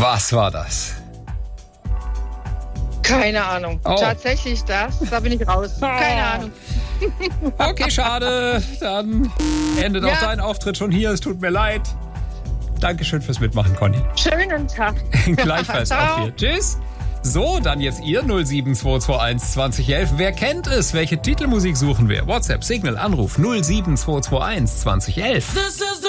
Was war das? Keine Ahnung. Oh. Tatsächlich das. Da bin ich raus. Keine Ahnung. Okay, schade. Dann endet auch dein Auftritt schon hier. Es tut mir leid. Dankeschön fürs Mitmachen, Conny. Schönen Tag. Gleichfalls auch dir. Tschüss. So, dann jetzt ihr 07221 2011. Wer kennt es? Welche Titelmusik suchen wir? WhatsApp, Signal, Anruf 07221 2011.